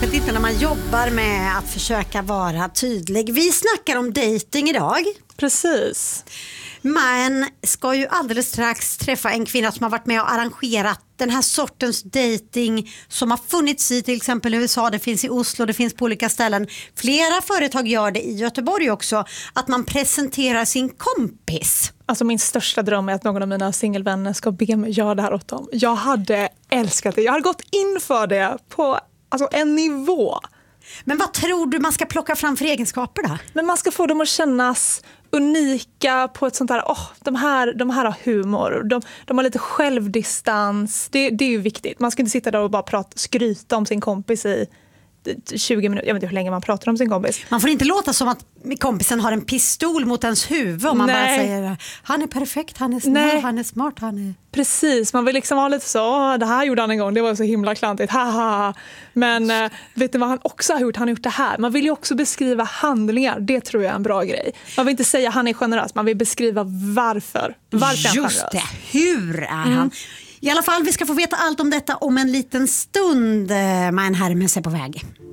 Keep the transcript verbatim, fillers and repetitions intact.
Särskilt inte när man jobbar med att försöka vara tydlig. Vi snackar om dating idag. Precis. Man ska ju alldeles strax träffa en kvinna som har varit med och arrangerat den här sortens dating som har funnits i till exempel U S A, det finns i Oslo, det finns på olika ställen. Flera företag gör det i Göteborg också, att man presenterar sin kompis. Alltså min största dröm är att någon av mina singelvänner ska be mig göra det här åt dem. Jag hade älskat det. Jag hade gått in för det på alltså, en nivå. Men vad tror du man ska plocka fram för egenskaper då? Men man ska få dem att kännas unika på ett sånt här, åh, oh, de här, de här har humor, de, de har lite självdistans, det, det är ju viktigt. Man ska inte sitta där och bara prata, skryta om sin kompis i tjugo minuter, jag vet inte hur länge man pratar om sin kompis. Man får inte låta som att kompisen har en pistol mot ens huvud om man Nej. bara säger han är perfekt, han är snäll, han är smart, han är... Precis, man vill liksom ha lite så, det här gjorde han en gång, det var så himla klantigt, haha. Men äh, vet du vad han också har gjort? Han har gjort det här. Man vill ju också beskriva handlingar, det tror jag är en bra grej. Man vill inte säga han är generös, man vill beskriva varför. Varför är han Just generös? det, hur är Mm. han? I alla fall, vi ska få veta allt om detta om en liten stund. Man härmer sig på väg.